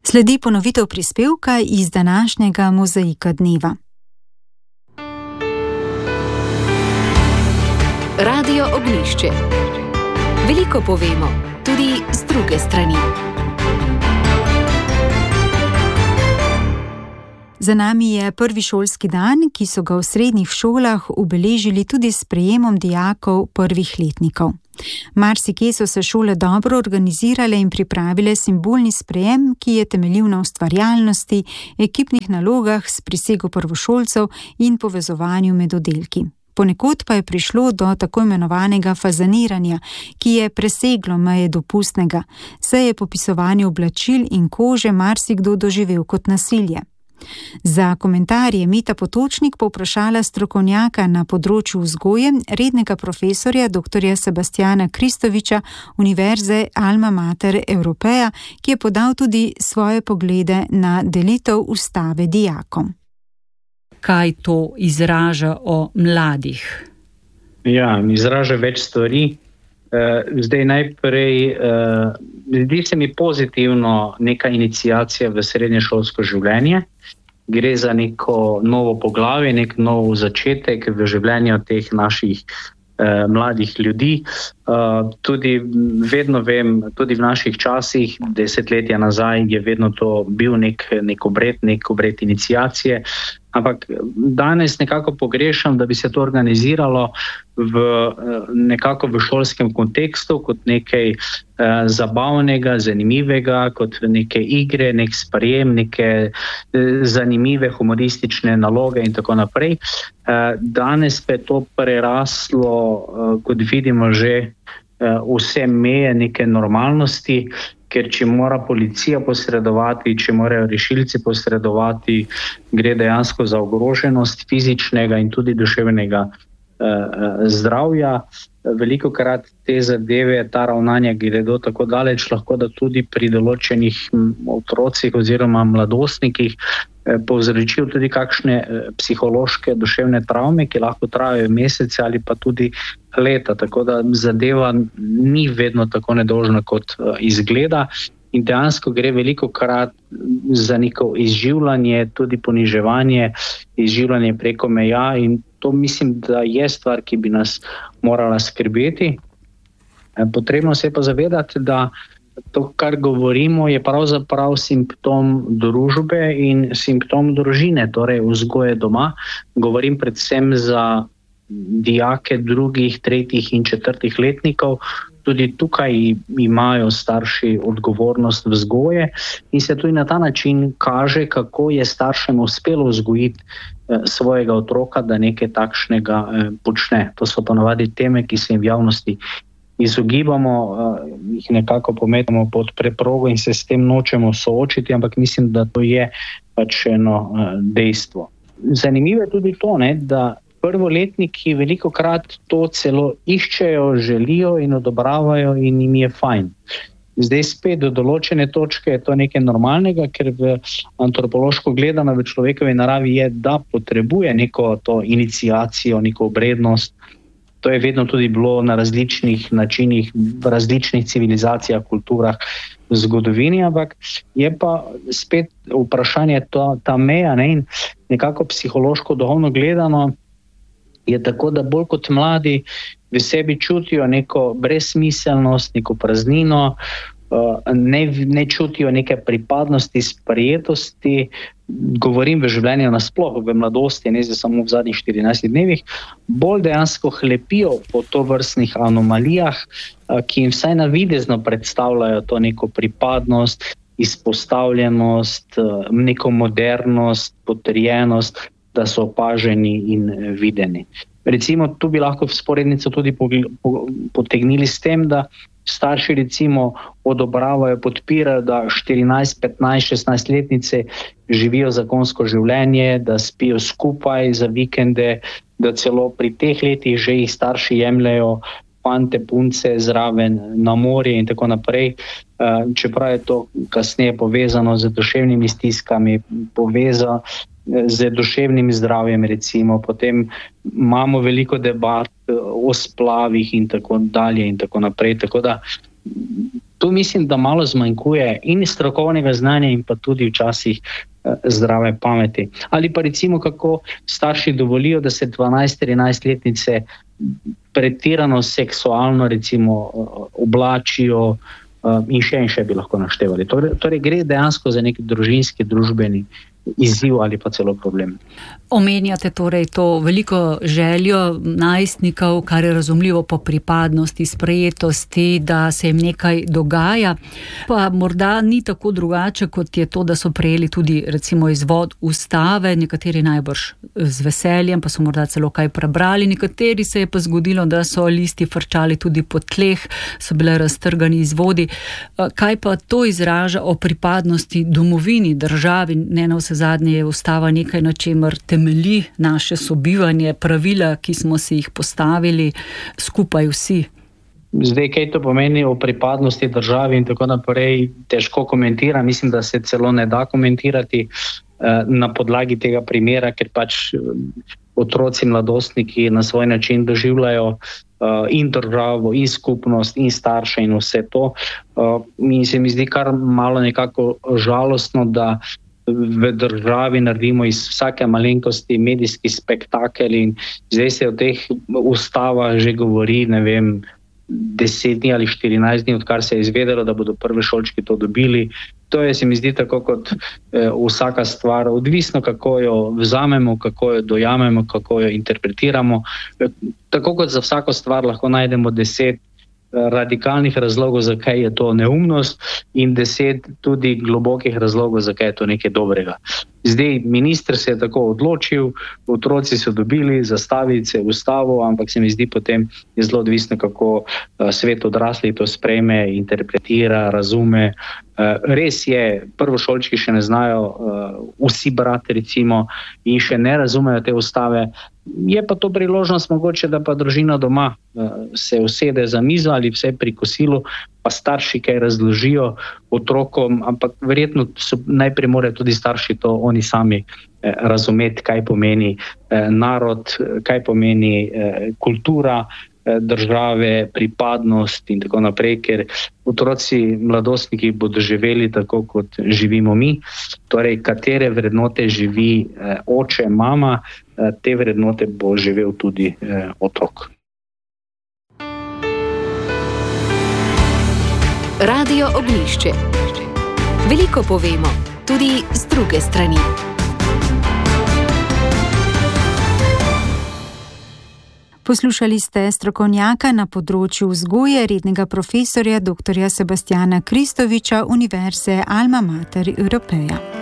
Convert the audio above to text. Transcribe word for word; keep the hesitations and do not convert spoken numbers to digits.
Sledi ponovitev prispevka iz današnjega Mozaika dneva. Radio Ognjišče. Veliko povemo, tudi z druge strani. Za nami je prvi šolski dan, ki so ga v srednjih šolah obeležili tudi s sprejemom dijakov prvih letnikov. Marsikje so se šole dobro organizirale in pripravile simbolni sprejem, ki je temeljil na ustvarjalnosti, ekipnih nalogah s prisego prvošolcev in povezovanju med oddelki. Ponekod pa je prišlo do tako imenovanega fazaniranja, ki je preseglo meje dopustnega, saj je popisovanje oblačil in kože marsikdo doživel kot nasilje. Za komentar je Meta Potočnik povprašala strokovnjaka na področju vzgoje, rednega profesorja dr. Sebastiana Kristoviča Univerze Alma Mater Europeja, ki je podal tudi svoje poglede na delitev ustave dijakom. Kaj to izraža o mladih? Ja, izraža več stvari. Zdaj najprej, zdi se mi pozitivno neka iniciacija v srednješolsko življenje. Gre za neko novo poglavje, nek nov začetek v življenju teh naših eh, mladih ljudi. Uh, tudi vedno vem, tudi v naših časih, desetletja nazaj, je vedno to bil nek, nek obred, nek obred iniciacije. Ampak danes nekako pogrešam, da bi se to organiziralo v, nekako v šolskem kontekstu, kot nekaj eh, zabavnega, zanimivega, kot neke igre, nek sprejem, neke eh, zanimive humoristične naloge in tako naprej. Eh, danes pa je to preraslo, eh, kot vidimo že, eh, vse meje neke normalnosti, ker če mora policija posredovati, če morajo rešilci posredovati, gre dejansko za ogroženost fizičnega in tudi duševnega eh, zdravja. Veliko krat te zadeve, ta ravnanja gredo tako daleč, lahko da tudi pri določenih otrocih oziroma mladostnikih eh, povzročijo tudi kakšne eh, psihološke duševne travme, ki lahko trajajo mesece ali pa tudi leta. Tako da zadeva ni vedno tako nedolžna, kot uh, izgleda, in dejansko gre veliko krat za neko izživljanje, tudi poniževanje, izživljanje preko meja, in to mislim, da je stvar, ki bi nas morala skrbeti. E, potrebno se je pa zavedati, da to, kar govorimo, je pravzaprav simptom družbe in simptom družine, torej vzgoje doma. Govorim predvsem za dijake drugih, tretjih in četrtih letnikov. Tudi tukaj imajo starši odgovornost vzgoje in se tudi na ta način kaže, kako je staršem uspelo vzgojiti eh, svojega otroka, da nekaj takšnega eh, počne. To so ponavadi teme, ki se jim v javnosti izogibamo, eh, jih nekako pometamo pod preprogo in se s tem nočemo soočiti, ampak mislim, da to je pač eno eh, dejstvo. Zanimivo je tudi to, ne, da prvoletniki veliko krat to celo iščejo, želijo in odobravajo in jim je fajn. Zdaj spet do določene točke je to nekaj normalnega, ker v antropološko gledano v človekovi naravi je, da potrebuje neko to iniciacijo, neko obrednost. To je vedno tudi bilo na različnih načinih, v različnih civilizacijah, kulturah, v zgodovini, ampak je pa spet vprašanje to, ta meja, ne, in nekako psihološko, duhovno gledano, je tako, da bolj kot mladi v sebi čutijo neko brezsmiselnost, neko praznino, ne, ne čutijo neke pripadnosti, sprejetosti. Govorim v življenju nasploh, v mladosti, ne samo v zadnjih štirinajstih dnevih, bolj dejansko hlepijo po tovrstnih anomalijah, ki jim vsaj navidezno predstavljajo to neko pripadnost, izpostavljenost, neko modernost, potrjenost, da so opaženi in videni. Recimo, tu bi lahko vzporednico tudi potegnili s tem, da starši recimo odobravajo, podpirajo, da štirinajst, petnajst, šestnajst letnice živijo zakonsko življenje, da spijo skupaj za vikende, da celo pri teh letih že jih starši jemljajo fante, punce zraven na morje in tako naprej. Čeprav je to kasneje povezano z duševnimi stiskami, povezano z duševnim zdravjem, recimo. Potem imamo veliko debat o splavih in tako dalje in tako naprej. Tako da Tu mislim, da malo zmanjkuje in strokovnega znanja in pa tudi včasih zdrave pameti. Ali pa recimo, kako starši dovolijo, da se dvanajst-trinajstletnice pretirano seksualno recimo oblačijo in še in še bi lahko naštevali. Torej, torej gre dejansko za nek družinski, družbeni izziv ali pa celo problem. Omenjate torej to veliko željo najstnikov, kar je razumljivo po pripadnosti, sprejetosti, da se jim nekaj dogaja, pa morda ni tako drugače, kot je to, da so prejeli tudi recimo izvod ustave, nekateri najbrž z veseljem, pa so morda celo kaj prebrali, nekateri se je pa zgodilo, da so listi frčali tudi po tleh, so bile raztrgani izvodi. Kaj pa to izraža o pripadnosti domovini, državi? Ne, na vse zadnje je ustava nekaj, na čemer temelji naše sobivanje, pravila, ki smo si jih postavili skupaj vsi. Zdaj, kaj to pomeni o pripadnosti državi in tako naprej, težko komentira. Mislim, da se celo ne da komentirati eh, na podlagi tega primera, ker pač otroci, mladostniki na svoj način doživljajo uh, in državo, in skupnost, in starše in vse to. Uh, in se mi zdi kar malo nekako žalostno, da v državi naredimo iz vsake malenkosti medijski spektakel in zdaj se o teh ustavah že govori, ne vem, deset dni ali štirinajst dni, odkar se je izvedelo, da bodo prve šolčki to dobili. To je, se mi zdi, tako kot eh, vsaka stvar, odvisno kako jo vzamemo, kako jo dojamemo, kako jo interpretiramo. Eh, tako kot za vsako stvar lahko najdemo deset radikalnih razlogov, zakaj je to neumnost in deset tudi globokih razlogov, zakaj je to nekaj dobrega. Zdaj, minister se je tako odločil, otroci so dobili zastavice, ustavo, ampak se mi zdi potem je zelo odvisno, kako svet odrasli to sprejme, interpretira, razume. Res je, prvošolčki še ne znajo vsi brati recimo in še ne razumejo te ustave. Je pa to priložnost mogoče, da pa družina doma se usede za mizo ali vse pri kosilu, pa starši kaj razložijo otrokom, ampak verjetno so najprej morajo tudi starši to oni sami razumeti, kaj pomeni narod, kaj pomeni kultura države, pripadnost in tako naprej, ker otroci, mladostniki bodo živeli tako, kot živimo mi. Torej, katere vrednote živi oče, mama, te vrednote bo živel tudi otrok. Radio Oglišče. Veliko povemo, tudi z druge strani. Poslušali ste strokovnjaka na področju vzgoje, rednega profesorja doktorja Sebastiana Kristoviča Univerze Alma Mater Europeja.